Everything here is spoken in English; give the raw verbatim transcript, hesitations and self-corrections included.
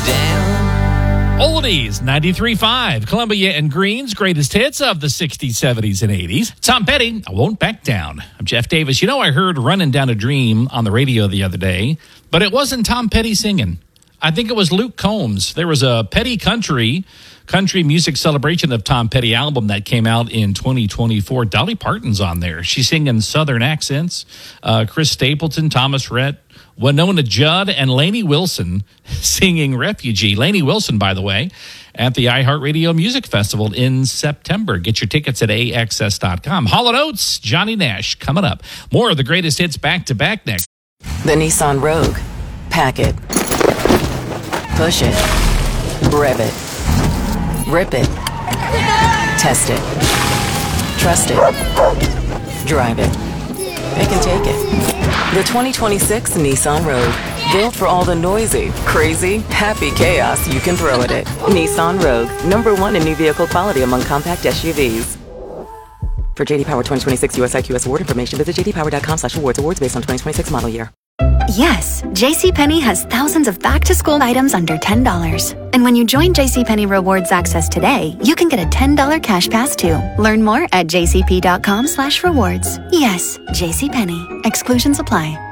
down. Oldies, ninety-three point five. Columbia and Green's greatest hits of the sixties, seventies, and eighties. Tom Petty, I Won't Back Down. I'm Jeff Davis. You know, I heard Running Down a Dream on the radio the other day, but it wasn't Tom Petty singing. I think it was Luke Combs. There was a Petty Country, country music celebration of Tom Petty album that came out in twenty twenty-four. Dolly Parton's on there. She's singing Southern accents. Uh, Chris Stapleton, Thomas Rhett, Winona Judd, and Lainey Wilson singing Refugee. Lainey Wilson, by the way, at the iHeartRadio Music Festival in September. Get your tickets at A X S dot com. Hall and Oates, Johnny Nash, coming up. More of the greatest hits back-to-back next. The Nissan Rogue. Pack it. Push it. Rev it. Rip it. Test it. Trust it. Drive it. Pick and take it. The twenty twenty-six Nissan Rogue. Built for all the noisy, crazy, happy chaos you can throw at it. Nissan Rogue. Number one in new vehicle quality among compact S U Vs. For J D Power twenty twenty-six U S I Q S award information, visit j d power dot com slash awards. Awards based on twenty twenty-six model year. Yes, JCPenney has thousands of back-to-school items under ten dollars. And when you join JCPenney Rewards Access today, you can get a ten dollars cash pass too. Learn more at j c p dot com slash rewards. Yes, JCPenney. Exclusions apply.